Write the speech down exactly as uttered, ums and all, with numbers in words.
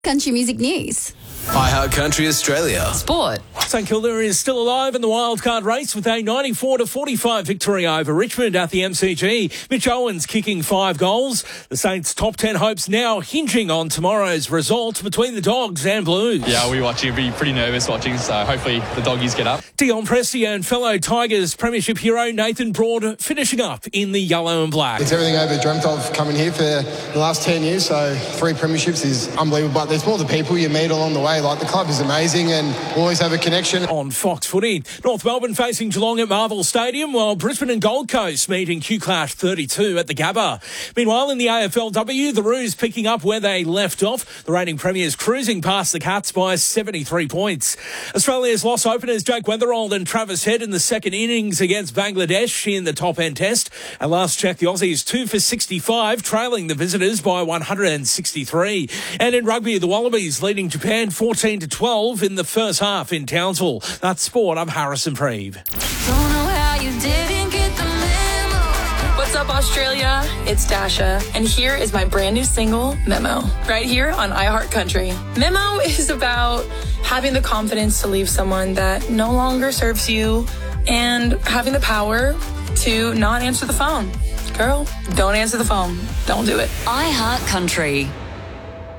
Country Music News. iHeart Country Australia. Sport. St Kilda is still alive in the wildcard race with a ninety-four to forty-five victory over Richmond at the M C G. Mitch Owens kicking five goals. The Saints' top ten hopes now hinging on tomorrow's result between the Dogs and Blues. Yeah, I'll be watching. I'll be pretty nervous watching, so hopefully the Doggies get up. Dion Prestia and fellow Tigers premiership hero Nathan Broad finishing up in the yellow and black. It's everything I've ever dreamt of coming here for the last ten years, so three premierships is unbelievable, but there's more the people you meet along the way. Like, the club is amazing and we'll always have a connection. On Fox Footy, North Melbourne facing Geelong at Marvel Stadium, while Brisbane and Gold Coast meeting Q Clash thirty-two at the Gabba. Meanwhile, in the A F L W, the Roos picking up where they left off. The reigning premiers cruising past the Cats by seventy-three points. Australia's loss openers Jake Weatherald and Travis Head in the second innings against Bangladesh in the top-end test. At last check, the Aussies two for sixty-five, trailing the visitors by one hundred sixty-three. And in rugby, the Wallabies leading Japan fourteen to twelve in the first half in Townsville. That's sport. I'm Harrison Preeve. Don't know how you didn't get the memo. What's up, Australia? It's Dasha, and here is my brand new single, Memo, right here on iHeart Country. Memo is about having the confidence to leave someone that no longer serves you and having the power to not answer the phone. Girl, don't answer the phone. Don't do it. iHeart Country.